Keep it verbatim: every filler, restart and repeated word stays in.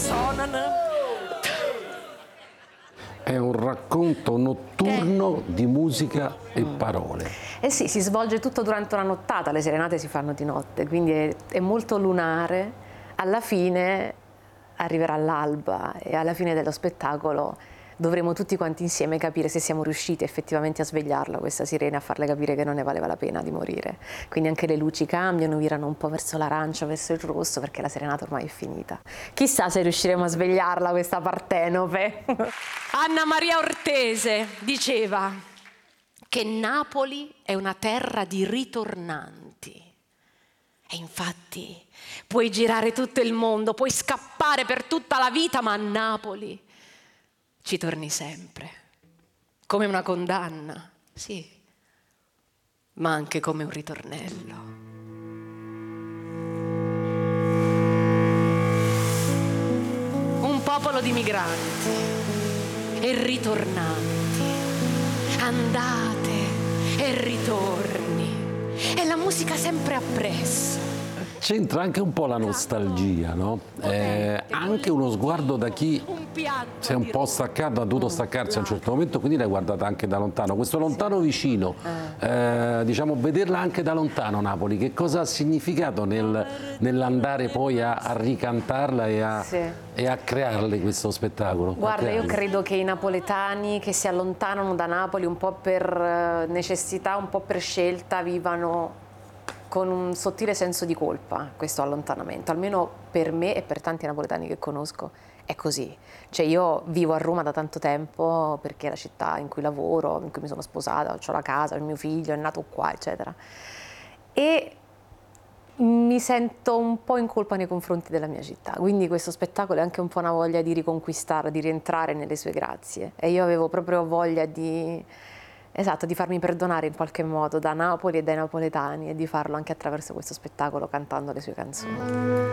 suonano. È un racconto notturno eh. di musica e parole. Eh sì, si svolge tutto durante una nottata, le serenate si fanno di notte, quindi è, è molto lunare. Alla fine arriverà l'alba e alla fine dello spettacolo dovremo tutti quanti insieme capire se siamo riusciti effettivamente a svegliarla, questa sirena, a farle capire che non ne valeva la pena di morire. Quindi anche le luci cambiano, virano un po' verso l'arancio, verso il rosso, perché la serenata ormai è finita. Chissà se riusciremo a svegliarla, questa Partenope. Anna Maria Ortese diceva che Napoli è una terra di ritornanti. E infatti puoi girare tutto il mondo, puoi scappare per tutta la vita, ma a Napoli ci torni sempre, come una condanna, sì, ma anche come un ritornello. Un popolo di migranti e ritornanti, andate e ritorni, e la musica sempre appresso. C'entra anche un po' la nostalgia, no? Eh, anche uno sguardo da chi si è un po' staccato, ha dovuto staccarsi a un certo momento, quindi l'hai guardata anche da lontano. Questo lontano vicino, eh, diciamo, vederla anche da lontano Napoli, che cosa ha significato nel, nell'andare poi a, a ricantarla e a, sì. e a crearle questo spettacolo? Guarda, io credo che i napoletani che si allontanano da Napoli un po' per necessità, un po' per scelta, vivano con un sottile senso di colpa questo allontanamento, almeno per me e per tanti napoletani che conosco è così. Cioè io vivo a Roma da tanto tempo perché è la città in cui lavoro, in cui mi sono sposata, ho la casa, il mio figlio è nato qua, eccetera. E mi sento un po' in colpa nei confronti della mia città, quindi questo spettacolo è anche un po' una voglia di riconquistarla, di rientrare nelle sue grazie. E io avevo proprio voglia di... Esatto, di farmi perdonare in qualche modo da Napoli e dai napoletani e di farlo anche attraverso questo spettacolo cantando le sue canzoni.